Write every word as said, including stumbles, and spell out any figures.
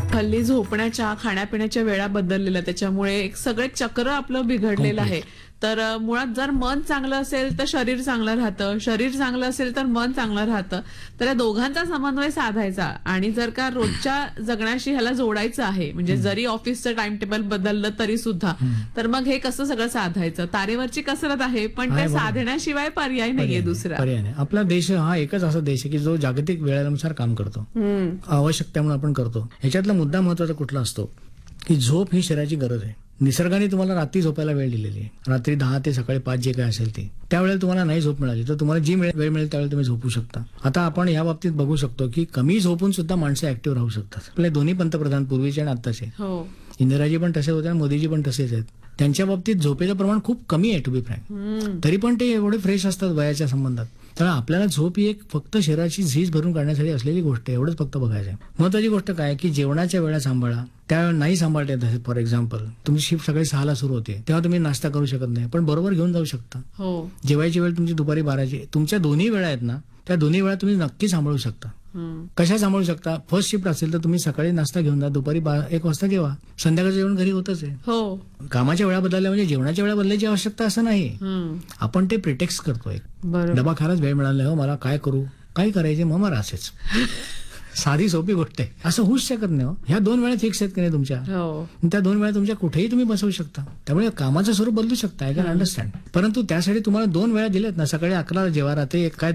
हल्ली झोपण्याच्या खाण्यापिण्याच्या वेळा बदललेल्या त्याच्यामुळे एक सगळे चक्र आपलं बिघडलेलं आहे. तर अ, मुळात जर मन चांगलं असेल तर शरीर चांगलं राहतं, शरीर चांगलं असेल तर मन चांगलं राहतं. तर या दोघांचा समन्वय साधायचा आणि जर का रोजच्या जगण्याशी ह्याला जोडायचं आहे म्हणजे जरी ऑफिसचं टाइम टेबल बदललं तरी सुद्धा, तर मग हे कसं सगळं साधायचं? तारेवरची कसरत आहे पण आहे ते बरोबर. साधण्याशिवाय पर्याय नाहीये दुसरा. पर्याय नाही. आपला देश हा एकच असा देश आहे की जो जागतिक वेळेनुसार काम करतो, हम्म. आवश्यकता म्हणून आपण करतो. ह्याच्यातला मुद्दा महत्वाचा कुठला असतो की झोप ही शरीराची गरज आहे. निसर्गाने तुम्हाला रात्री झोपायला वेळ दिलेली आहे. रात्री दहा ते सकाळी पाच जे काय असेल ते त्यावेळेला तुम्हाला नाही झोप मिळाली तर तुम्हाला जी मिळे- वेळ मिळेल त्यावेळेला तुम्ही झोपू शकता. आता आपण या बाबतीत बघू शकतो की कमी झोपून सुद्धा माणसं ऍक्टिव्ह राहू शकतात. आपले दोन्ही पंतप्रधान पूर्वीचे आणि आत्ताचे, हो. इंदिराजी पण तसे होते आणि मोदीजी पण तसेच आहेत. त्यांच्या बाबतीत झोपेचं प्रमाण खूप कमी आहे टू बी फ्रँक. हम्म. तरी पण ते एवढे फ्रेश असतात वयाच्या संबंधात. त्यामुळे आपल्याला झोप ही एक फक्त शरीराची झीज भरून काढण्यासाठी असलेली गोष्ट आहे, एवढंच फक्त बघायचं आहे. महत्वाची गोष्ट काय की जेवणाच्या वेळा सांभाळा. त्या नाही सांभाळता येत असेल, फॉर एक्झाम्पल तुमची शिफ्ट सकाळी सहाला सुरू होते तेव्हा तुम्ही नाश्ता करू शकत नाही, पण बरोबर घेऊन जाऊ शकता. हो. जेवायची वेळ तुमची दुपारी बाराची, तुमच्या दोन्ही वेळा आहेत ना, त्या दोन्ही वेळा तुम्ही नक्की सांभाळू शकता. हम्म. कशा सांभाळू शकता? फर्स्ट शिफ्ट असेल तर तुम्ही सकाळी नाश्ता घेऊन जा, दुपारी बा- एक वाजता जेवा, संध्याकाळचं जेवण घरी होतच आहे. हो. कामाच्या वेळा बदलल्या म्हणजे जेवणाच्या वेळा बदलायची आवश्यकता असं नाही. हम्म. आपण ते प्रिटेक्स्ट करतोय. बरोबर. डबा खायलाच वेळ मिळाला नाही, हो मला काय करू, काय करायचे, मग मला असेच. साधी सोपी गोष्ट आहे, असं होऊच शकत नाही. हो, ह्या दोन वेळा फिक्स आहेत की नाही तुमच्या, हो. त्या दोन वेळा तुमच्या कुठेही तुम्ही बसवू शकता. त्यामुळे कामाचं स्वरूप बदलू शकता, आय कॅन अंडरस्टँड. परंतु त्यासाठी तुम्हाला दोन वेळा दिलेत ना, सकाळी अकराला जेवा, रात्री एक काय